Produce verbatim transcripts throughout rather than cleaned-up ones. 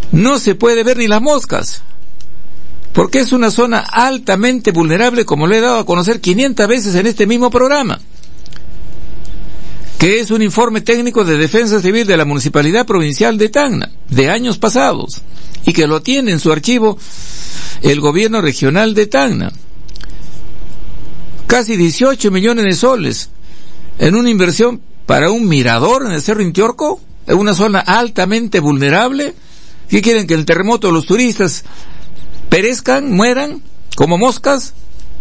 no se puede ver ni las moscas, porque es una zona altamente vulnerable, como le he dado a conocer quinientas veces en este mismo programa, que es un informe técnico de Defensa Civil de la Municipalidad Provincial de Tacna, de años pasados, y que lo tiene en su archivo el Gobierno Regional de Tacna. Casi dieciocho millones de soles en una inversión para un mirador en el Cerro Intiorco, en una zona altamente vulnerable. ¿Qué quieren? ¿Que en el terremoto los turistas perezcan, mueran como moscas?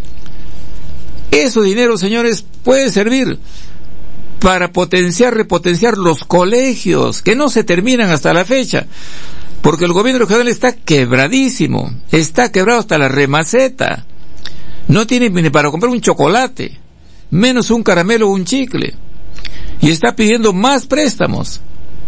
Ese dinero, señores, puede servir para potenciar, repotenciar los colegios, que no se terminan hasta la fecha, porque el gobierno regional está quebradísimo, está quebrado hasta la remaceta, no tiene ni para comprar un chocolate, menos un caramelo o un chicle, y está pidiendo más préstamos.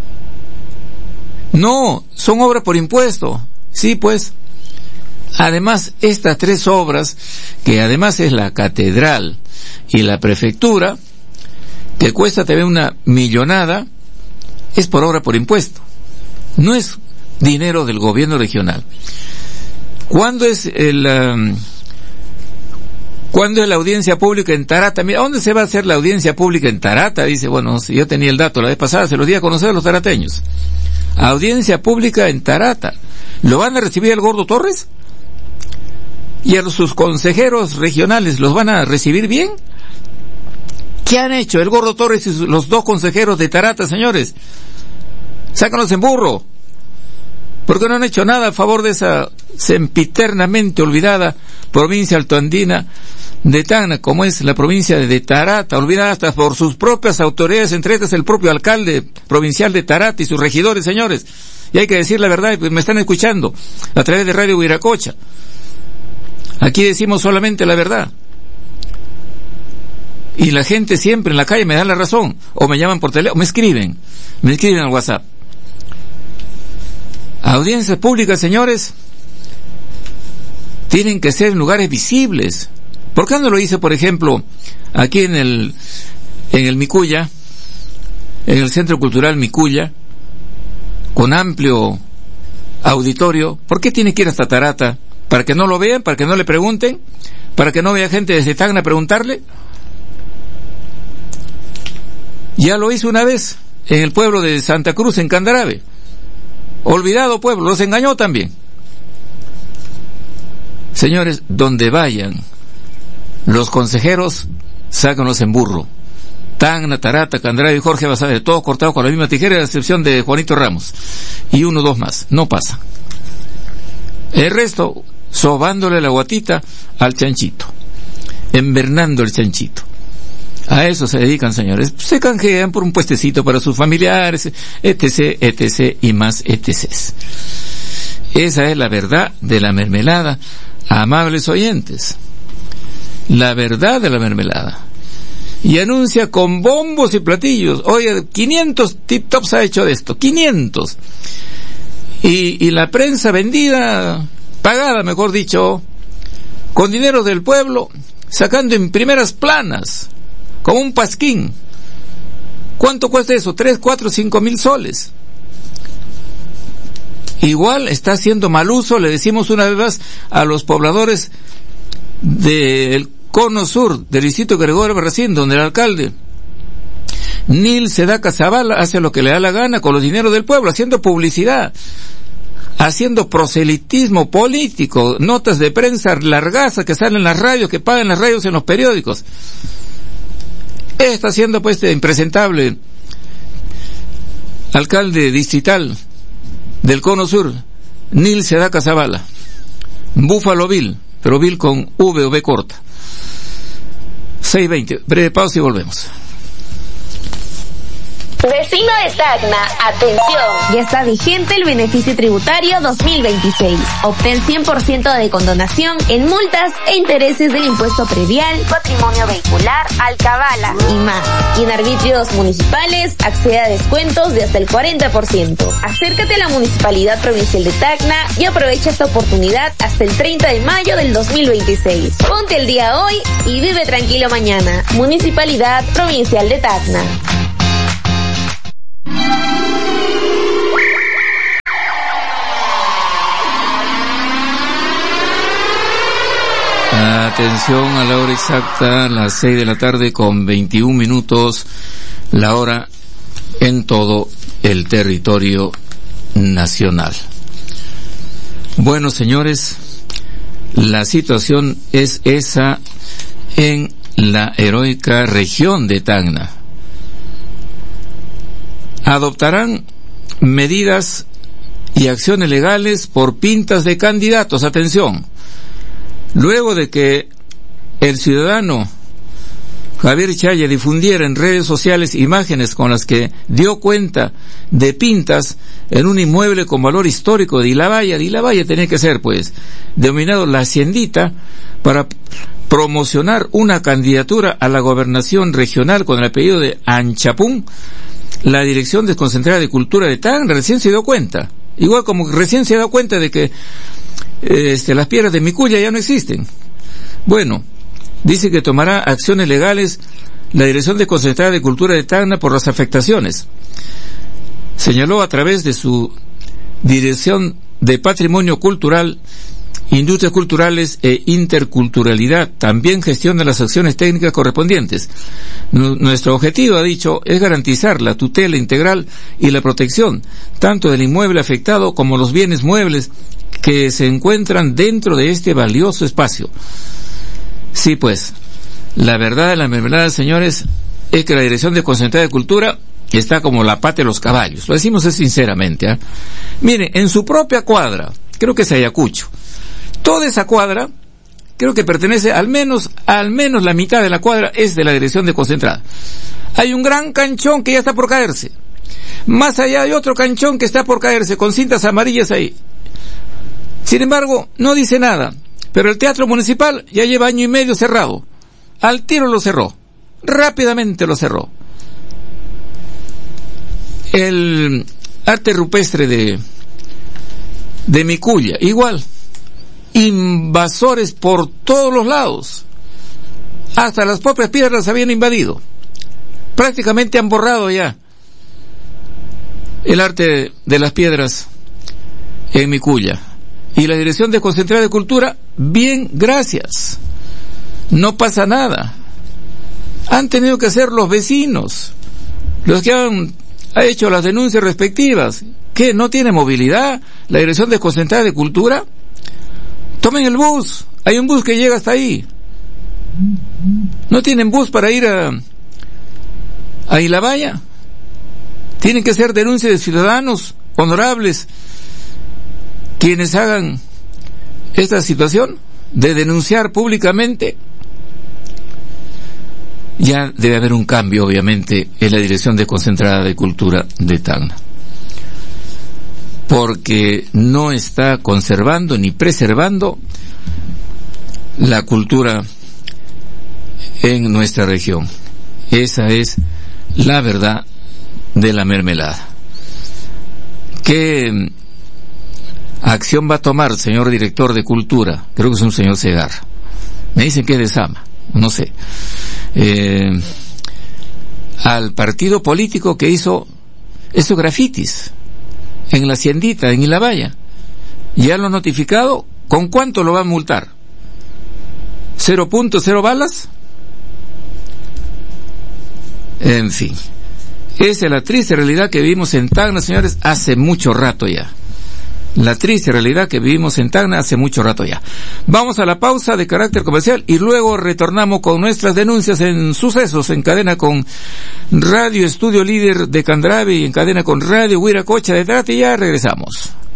No, son obras por impuesto, sí pues. Además, estas tres obras, que además es la catedral y la prefectura, que cuesta también una millonada, es por obra por impuesto, no es dinero del gobierno regional. ¿Cuándo es el um, cuándo es la audiencia pública en Tarata? Mira, ¿dónde se va a hacer la audiencia pública en Tarata? Dice, bueno, si yo tenía el dato la vez pasada, se los di a conocer a los tarateños. Audiencia pública en Tarata. ¿Lo van a recibir el Gordo Torres? ¿Y a sus consejeros regionales los van a recibir bien? ¿Qué han hecho el Gordo Torres y los dos consejeros de Tarata, señores? Sácanos en burro. ¿Por qué no han hecho nada a favor de esa sempiternamente olvidada provincia altoandina de Tacna, como es la provincia de Tarata, olvidada hasta por sus propias autoridades, entre ellas el propio alcalde provincial de Tarata y sus regidores, señores? Y hay que decir la verdad, pues me están escuchando a través de Radio Huiracocha. Aquí decimos solamente la verdad. Y la gente siempre en la calle me da la razón, o me llaman por teléfono, me escriben, me escriben al WhatsApp. Audiencias públicas, señores, tienen que ser en lugares visibles. ¿Por qué no lo hice, por ejemplo, aquí en el en el Micuya, en el Centro Cultural Micuya, con amplio auditorio? ¿Por qué tiene que ir hasta Tarata? ¿Para que no lo vean? ¿Para que no le pregunten? ¿Para que no vea gente desde Tacna a preguntarle? Ya lo hizo una vez en el pueblo de Santa Cruz, en Candarave. Olvidado pueblo, los engañó también. Señores, donde vayan los consejeros, sácanos en burro. Tacna, Tarata, Candarave y Jorge Basadre, todos cortados con la misma tijera, a excepción de Juanito Ramos y uno o dos más. No pasa. El resto, sobándole la guatita al chanchito, envernando el chanchito. A eso se dedican, señores. Se canjean por un puestecito para sus familiares, etc, etc y más etc. Esa es la verdad de la mermelada, amables oyentes. La verdad de la mermelada. Y anuncia con bombos y platillos. Oye, quinientos tip-tops ha hecho de esto. quinientos. Y, y la prensa vendida, pagada, mejor dicho, con dinero del pueblo, sacando en primeras planas, como un pasquín. ¿Cuánto cuesta eso? Tres, cuatro, cinco mil soles. Igual está haciendo mal uso, le decimos una vez más a los pobladores del cono sur, del distrito Gregorio Barracín, donde el alcalde Nil Sedaka Zavala hace lo que le da la gana con los dineros del pueblo, haciendo publicidad, haciendo proselitismo político, notas de prensa largazas que salen en las radios, que pagan las radios en los periódicos. Está haciendo pues este impresentable alcalde distrital del cono sur, Nil Sedaka Zavala, Búfalo Bill, pero Bill con V o B corta. seis veinte, breve pausa y volvemos. Vecino de Tacna, atención. Ya está vigente el beneficio tributario dos mil veintiséis. Obtén cien por ciento de condonación en multas e intereses del impuesto predial, patrimonio vehicular, alcabala y más. Y en arbitrios municipales accede a descuentos de hasta el cuarenta por ciento. Acércate a la Municipalidad Provincial de Tacna y aprovecha esta oportunidad hasta el treinta de mayo del dos mil veintiséis. Ponte el día hoy y vive tranquilo mañana. Municipalidad Provincial de Tacna. Atención a la hora exacta, las seis de la tarde con veintiún minutos, la hora en todo el territorio nacional. Bueno, señores, la situación es esa en la heroica región de Tacna. Adoptarán medidas y acciones legales por pintas de candidatos. Atención, luego de que el ciudadano Javier Chaya difundiera en redes sociales imágenes con las que dio cuenta de pintas en un inmueble con valor histórico de Ilabaya. De Ilabaya tenía que ser, pues, denominado La Haciendita, para promocionar una candidatura a la gobernación regional con el apellido de Anchapún. La Dirección Desconcentrada de Cultura de Tacna recién se dio cuenta, igual como recién se dio cuenta de que este, las piedras de Miculla ya no existen. Bueno, dice que tomará acciones legales la Dirección Desconcentrada de Cultura de Tacna por las afectaciones. Señaló a través de su Dirección de Patrimonio Cultural, Industrias Culturales e Interculturalidad, también gestiona las acciones técnicas correspondientes. Nuestro objetivo, ha dicho, es garantizar la tutela integral y la protección tanto del inmueble afectado como los bienes muebles que se encuentran dentro de este valioso espacio. Sí, pues, la verdad de la mermelada, señores, es que la Dirección Desconcentrada de Cultura está como la pata de los caballos. Lo decimos sinceramente, ¿eh? Mire, en su propia cuadra, creo que es Ayacucho, toda esa cuadra, creo que pertenece al menos, al menos la mitad de la cuadra es de la Dirección Desconcentrada. Hay un gran canchón que ya está por caerse. Más allá hay otro canchón que está por caerse, con cintas amarillas ahí. Sin embargo, no dice nada. Pero el Teatro Municipal ya lleva año y medio cerrado. Al tiro lo cerró. Rápidamente lo cerró. El arte rupestre de, de Miculla, igual. Invasores por todos los lados. Hasta las propias piedras habían invadido. Prácticamente han borrado ya el arte de las piedras en Miculla. Y la Dirección Desconcentrada de Cultura, bien, gracias. No pasa nada. Han tenido que ser los vecinos los que han, han hecho las denuncias respectivas. ¿Qué? ¿No tiene movilidad la Dirección Desconcentrada de Cultura? Tomen el bus. Hay un bus que llega hasta ahí. ¿No tienen bus para ir a, a Ilabaya? Tienen que ser denuncias de ciudadanos honorables quienes hagan esta situación de denunciar públicamente. Ya debe haber un cambio, obviamente, en la Dirección Desconcentrada de Cultura de Tacna, porque no está conservando ni preservando la cultura en nuestra región. Esa es la verdad de la mermelada. ¿Qué acción va a tomar, señor director de Cultura? Creo que es un señor Segarra. Me dicen que es de Sama, no sé. Eh, al partido político que hizo esos grafitis en la Haciendita, en Ilabaya, ya lo ha notificado. ¿Con cuánto lo va a multar? ¿Cero puntos, cero balas? En fin, esa es la triste realidad que vivimos en Tacna, señores, hace mucho rato ya. La triste realidad que vivimos en Tacna hace mucho rato ya. Vamos a la pausa de carácter comercial y luego retornamos con nuestras denuncias en sucesos, en cadena con Radio Estudio Líder de Candrave y en cadena con Radio Huiracocha de Trate, y ya regresamos.